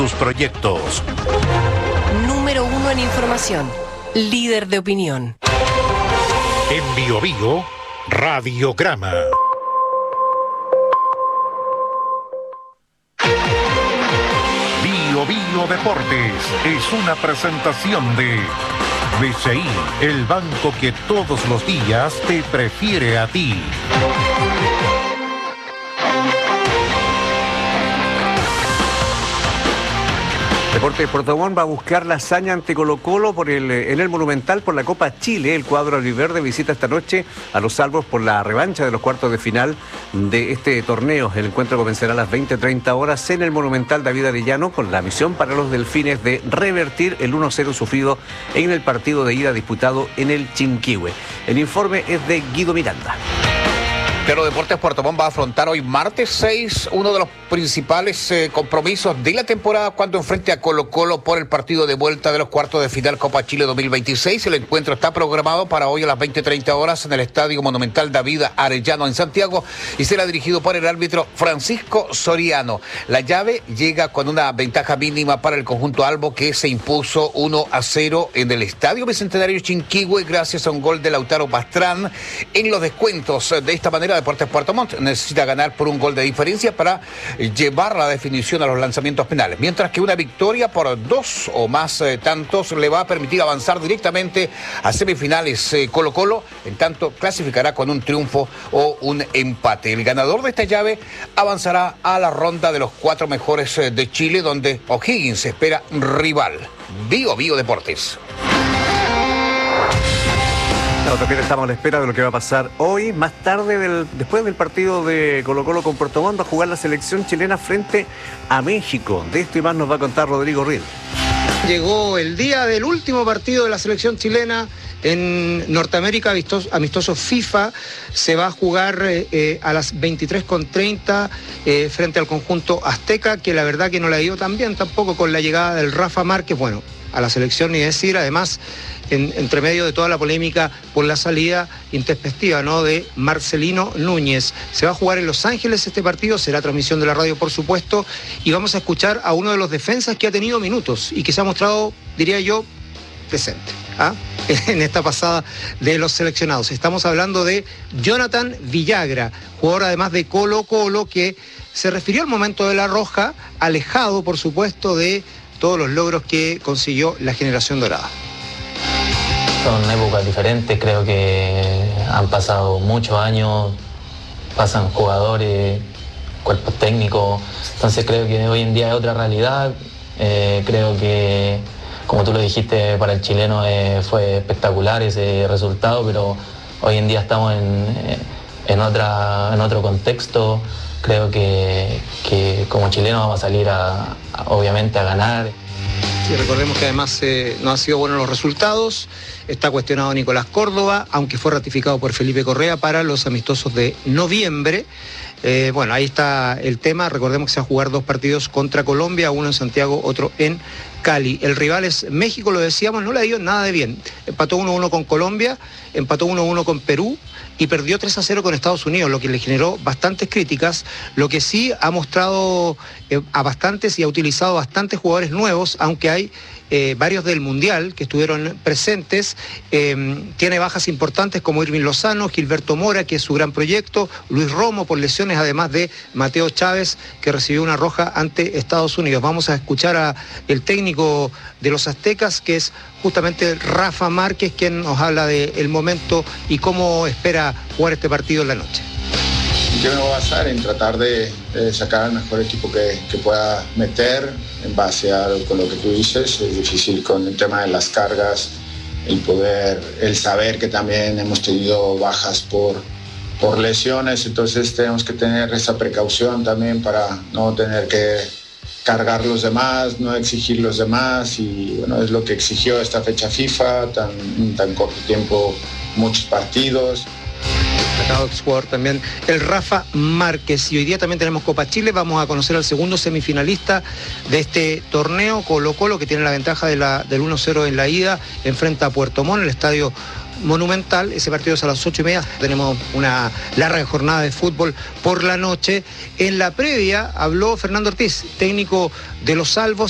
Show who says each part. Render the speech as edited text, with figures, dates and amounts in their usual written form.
Speaker 1: tus proyectos.
Speaker 2: Número 1 en información. Líder de opinión.
Speaker 1: En Biobío, Radiograma. Biobío Deportes es una presentación de BCI, el banco que todos los días te prefiere a ti.
Speaker 3: Deportes Puerto Montt va a buscar la hazaña ante Colo-Colo en el Monumental por la Copa Chile. El cuadro albiverde visita esta noche a los Salvos por la revancha de los cuartos de final de este torneo. El encuentro comenzará a las 20:30 horas en el Monumental David Arellano, con la misión para los delfines de revertir el 1-0 sufrido en el partido de ida disputado en el Chinquihue. El informe es de Guido Miranda.
Speaker 4: Pero Deportes Puerto Montt va a afrontar hoy martes 6 uno de los principales compromisos de la temporada cuando enfrente a Colo-Colo por el partido de vuelta de los cuartos de final Copa Chile 2026. El encuentro está programado para hoy a las 20:30 horas en el Estadio Monumental David Arellano en Santiago y será dirigido por el árbitro Francisco Soriano. La llave llega con una ventaja mínima para el conjunto albo, que se impuso 1-0 en el Estadio Bicentenario Chinquihue gracias a un gol de Lautaro Pastrán en los descuentos. De esta manera Deportes Puerto Montt necesita ganar por un gol de diferencia para llevar la definición a los lanzamientos penales, mientras que una victoria por 2 o más tantos le va a permitir avanzar directamente a semifinales. Colo-Colo, en tanto, clasificará con un triunfo o un empate. El ganador de esta llave avanzará a la ronda de los 4 mejores de Chile, donde O'Higgins espera rival. Biobío Deportes.
Speaker 3: También estamos a la espera de lo que va a pasar hoy. Más tarde, después del partido de Colo-Colo con Puerto Montt, va a jugar la selección chilena frente a México. De esto y más nos va a contar Rodrigo Riel.
Speaker 5: Llegó el día del último partido de la selección chilena en Norteamérica, amistoso FIFA. Se va a jugar a las 23:30 frente al conjunto azteca, que la verdad que no le ha ido tan bien tampoco con la llegada del Rafa Márquez. Bueno, a la selección ni decir, además entre medio de toda la polémica por la salida intempestiva, ¿no?, de Marcelino Núñez. Se va a jugar en Los Ángeles este partido, será transmisión de la radio, por supuesto, y vamos a escuchar a uno de los defensas que ha tenido minutos y que se ha mostrado, diría yo, presente en esta pasada de los seleccionados. Estamos hablando de Jonathan Villagra, jugador además de Colo-Colo, que se refirió al momento de la Roja, alejado, por supuesto, de todos los logros que consiguió la generación dorada.
Speaker 6: Son épocas diferentes, creo que han pasado muchos años, pasan jugadores, cuerpos técnicos, entonces creo que hoy en día es otra realidad. Creo que, como tú lo dijiste, para el chileno fue espectacular ese resultado, pero hoy en día estamos en otro contexto. Creo que como chilenos vamos a salir obviamente a ganar.
Speaker 5: Sí, recordemos que además no han sido buenos los resultados. Está cuestionado Nicolás Córdoba, aunque fue ratificado por Felipe Correa para los amistosos de noviembre. Bueno, ahí está el tema. Recordemos que se va a jugar 2 partidos contra Colombia, uno en Santiago, otro en Cali. El rival es México, lo decíamos, no le ha ido nada de bien. Empató 1-1 con Colombia, empató 1-1 con Perú y perdió 3-0 con Estados Unidos, lo que le generó bastantes críticas. Lo que sí ha mostrado a bastantes y ha utilizado bastantes jugadores nuevos, aunque hay varios del Mundial que estuvieron presentes. Tiene bajas importantes como Irving Lozano, Gilberto Mora, que es su gran proyecto, Luis Romo por lesiones, además de Mateo Chávez, que recibió una roja ante Estados Unidos. Vamos a escuchar al técnico de los aztecas, que es justamente Rafa Márquez, quien nos habla del momento y cómo espera jugar este partido en la noche.
Speaker 7: Yo me voy a basar en tratar de sacar el mejor equipo que pueda meter en base con lo que tú dices. Es difícil con el tema de las cargas, el saber que también hemos tenido bajas por lesiones, entonces tenemos que tener esa precaución también para no tener que cargar los demás, no exigir los demás, y bueno, es lo que exigió esta fecha FIFA, en tan corto tiempo, muchos partidos.
Speaker 5: Destacado exjugador también el Rafa Márquez. Y hoy día también tenemos Copa Chile. Vamos a conocer al segundo semifinalista de este torneo, Colo-Colo, que tiene la ventaja del 1-0 en la ida, enfrenta a Puerto Montt en el estadio Monumental. Ese partido es a las 8:30. Tenemos una larga jornada de fútbol por la noche. En la previa habló Fernando Ortiz, técnico de los Salvos.